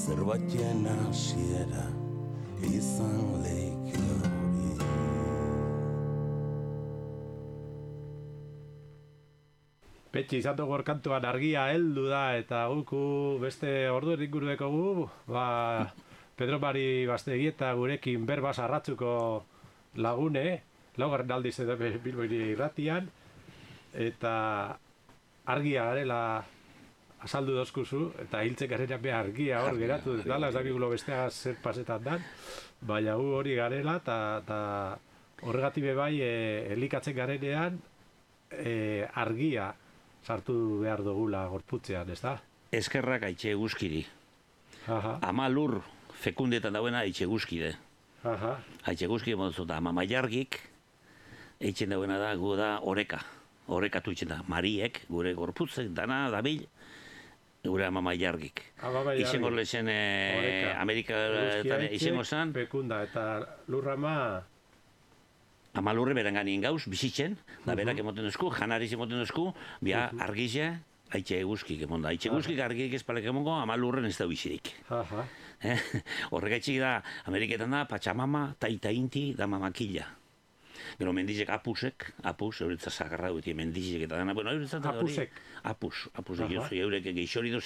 zerbaiten hasiera izan leike hori. Petxi, izan dugu kantuan argia heldu da, eta guku beste ordu inguru dekogu, Pedro Mari Bastegi eta gurekin berbaz arratzuko lagune, laugarren aldiz edo Bilbo irratian, eta argia garela azaldu dozkuzu, eta hiltzen garenean be argia hor geratu dela, ez dakigulo bestea zer pasetan dan, baina gu hori garela, eta horregatik bai elikatzen garenean argia sartu behar dugula gorputzean, ez da? Eskerrak aitxe guzkiri. Ama lur fekundetan dauena aitxe guzkide. Aitxe guzkide moduzut da, ama maiargik eitzen dauena da, gu da oreka. Orekatu itzen da, mariek, gure gorputzek, dana, dabil, gure ama maiargik. Izengo lezen Amerika izengo zan. Fekunda eta lurrama... Ama lurre beranganien gauz, bizitzen, da berak emoten duzku, janariz emoten duzku, bia argize, haitxe eguzkik emonda. Haitxe eguzkik argiek espalek emongo, ama lurren ez da bizirik. Horregaitxik da, Ameriketan da, Pachamama, Taita Inti, da mamakilla. Gero mendizek apus, euretza zagarra duetik mendizek eta dana, bueno, euretza hori... Apus, eurek geixori